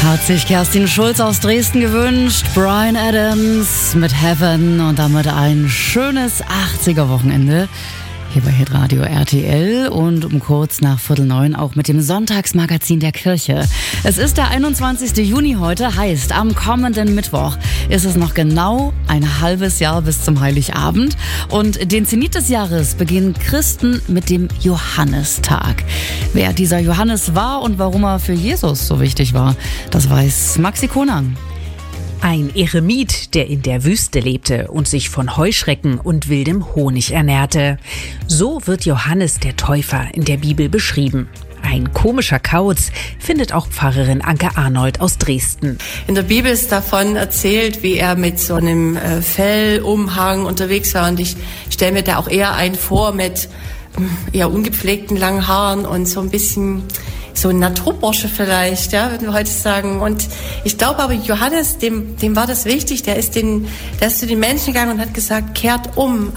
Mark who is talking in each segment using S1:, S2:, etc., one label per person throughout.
S1: Hat sich Kerstin Schulz aus Dresden gewünscht. Bryan Adams mit Heaven und damit ein schönes 80er-Wochenende hier bei Hitradio RTL und um kurz nach 8:45 auch mit dem Sonntagsmagazin der Kirche. Es ist der 21. Juni heute, heißt am kommenden Mittwoch ist es noch genau ein halbes Jahr bis zum Heiligabend und den Zenit des Jahres beginnen Christen mit dem Johannistag. Wer dieser Johannes war und warum er für Jesus so wichtig war, das weiß Maxi Konang.
S2: Ein Eremit, der in der Wüste lebte und sich von Heuschrecken und wildem Honig ernährte. So wird Johannes der Täufer in der Bibel beschrieben. Ein komischer Kauz, findet auch Pfarrerin Anke Arnold aus Dresden.
S3: In der Bibel ist davon erzählt, wie er mit so einem Fellumhang unterwegs war. Und ich stelle mir da auch eher einen vor mit eher ungepflegten langen Haaren und so ein bisschen so ein Naturbursche vielleicht, ja, würden wir heute sagen. Und ich glaube aber, Johannes, dem war das wichtig. Der ist zu den Menschen gegangen und hat gesagt, kehrt um,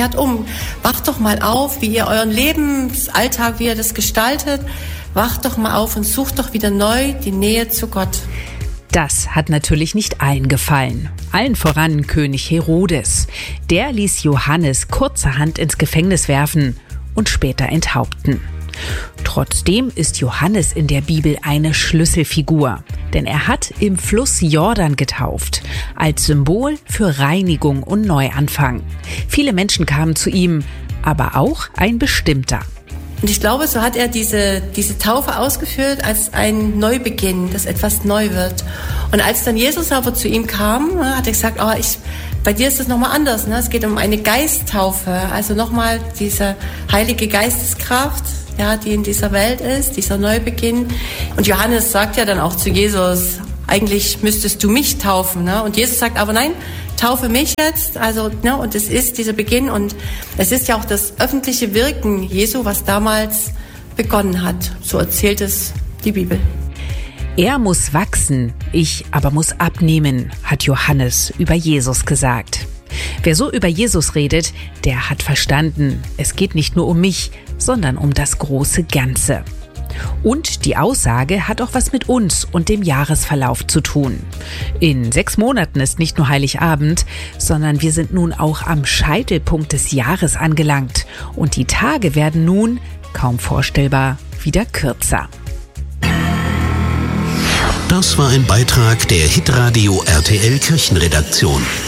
S3: wacht doch mal auf, wie ihr euren Lebensalltag, wie ihr das gestaltet. Wacht doch mal auf und sucht doch wieder neu die Nähe zu Gott.
S2: Das hat natürlich nicht allen gefallen. Allen voran König Herodes. Der ließ Johannes kurzerhand ins Gefängnis werfen und später enthaupten. Trotzdem ist Johannes in der Bibel eine Schlüsselfigur, denn er hat im Fluss Jordan getauft, als Symbol für Reinigung und Neuanfang. Viele Menschen kamen zu ihm, aber auch ein bestimmter.
S3: Und ich glaube, so hat er diese Taufe ausgeführt als ein Neubeginn, dass etwas neu wird. Und als dann Jesus aber zu ihm kam, hat er gesagt, bei dir ist das nochmal anders. Ne? Es geht um eine Geisttaufe, also nochmal diese heilige Geisteskraft, ja, die in dieser Welt ist, dieser Neubeginn. Und Johannes sagt ja dann auch zu Jesus, eigentlich müsstest du mich taufen. Ne? Und Jesus sagt aber nein, taufe mich jetzt. Also, ne, und es ist dieser Beginn und es ist ja auch das öffentliche Wirken Jesu, was damals begonnen hat. So erzählt es die Bibel.
S2: Er muss wachsen, ich aber muss abnehmen, hat Johannes über Jesus gesagt. Wer so über Jesus redet, der hat verstanden, es geht nicht nur um mich, sondern um das große Ganze. Und die Aussage hat auch was mit uns und dem Jahresverlauf zu tun. In 6 Monaten ist nicht nur Heiligabend, sondern wir sind nun auch am Scheitelpunkt des Jahres angelangt. Und die Tage werden nun, kaum vorstellbar, wieder kürzer.
S4: Das war ein Beitrag der Hitradio RTL Kirchenredaktion.